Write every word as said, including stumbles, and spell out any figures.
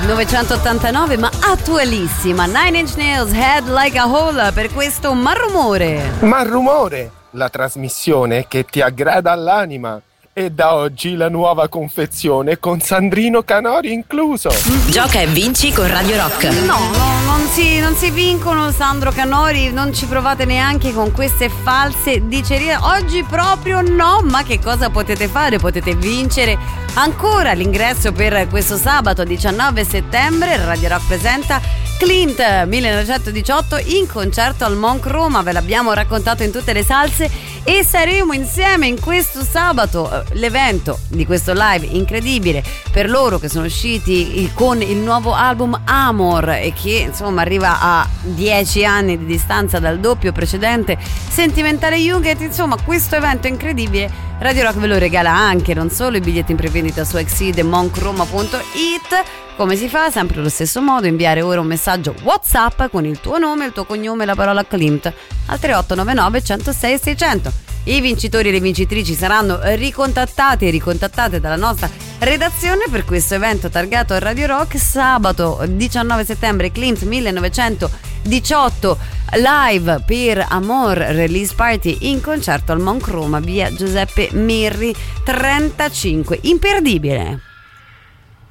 millenovecentottantanove, ma attualissima. Nine Inch Nails, Head Like a Hole, per questo Malrumore. Malrumore, la trasmissione che ti aggrada all'anima. E da oggi la nuova confezione con Sandrino Canori incluso. Gioca e vinci con Radio Rock. No, no, non si, non si vincono, Sandro Canori, non ci provate neanche con queste false dicerie. Oggi proprio no, ma che cosa potete fare? Potete vincere ancora l'ingresso per questo sabato diciannove settembre. Radio Rock presenta Clint millenovecentodiciotto in concerto al Monk Roma. Ve l'abbiamo raccontato in tutte le salse e saremo insieme in questo sabato. L'evento di questo live incredibile per loro che sono usciti con il nuovo album Amor e che insomma arriva a dieci anni di distanza dal doppio precedente Sentimentale Junket. Insomma, questo evento incredibile Radio Rock ve lo regala anche, non solo i biglietti in prevendita su exceed e monkroma punto it. Come si fa? Sempre allo stesso modo, inviare ora un messaggio WhatsApp con il tuo nome, il tuo cognome e la parola Clint al tre otto nove nove, centosei, seicento. I vincitori e le vincitrici saranno ricontattati e ricontattate dalla nostra redazione per questo evento targato a Radio Rock sabato diciannove settembre. Clint millenovecentodiciotto live per Amor Release Party in concerto al Monk Roma, via Giuseppe Mirri trentacinque. Imperdibile.